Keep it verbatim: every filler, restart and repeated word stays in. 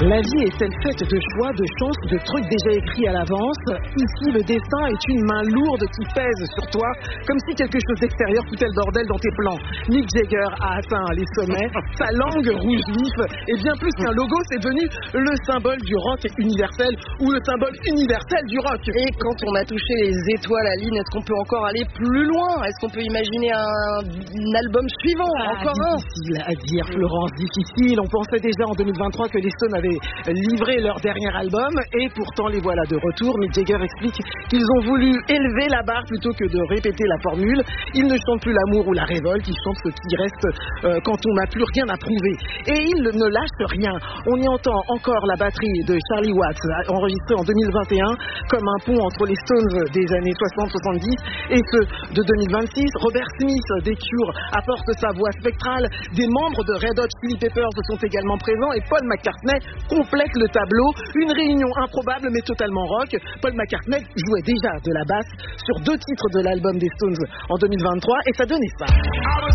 La vie est-elle faite de choix, de chances, de trucs déjà écrits à l'avance? Ici, le destin est une main lourde qui pèse sur toi, comme si quelque chose d'extérieur foutait le bordel dans tes plans. Mick Jagger a atteint les sommets, sa langue rouge vif, et bien plus qu'un logo, c'est devenu le symbole du rock universel, ou le symbole universel du rock. Et quand on a touché les étoiles, Aline, est-ce qu'on peut encore aller plus loin? Est-ce qu'on peut imaginer un, un album suivant? Ah, encore un? Difficile à dire, Florence, difficile. On pensait déjà en deux mille vingt-trois que les Stones avaient livré leur dernier album, et pourtant les voilà de retour. Mick Jagger explique qu'ils ont voulu élever la barre plutôt que de répéter la formule. Ils ne chantent plus l'amour ou la révolte, ils chantent ce qui reste euh, quand on n'a plus rien à prouver. Et ils ne lâchent rien. On y entend encore la batterie de Charlie Watts, enregistrée en deux mille vingt et un, comme un pont entre les Stones des années soixante soixante-dix et ceux de deux mille vingt-six. Robert Smith des Cure apporte sa voix spectrale. Des membres de Red Hot Chili Peppers sont également présents, et Paul McCartney complète le tableau. Une réunion improbable mais totalement rock. Paul McCartney jouait déjà de la basse sur deux titres de l'album des Stones en deux mille vingt-trois, et ça donnait ça.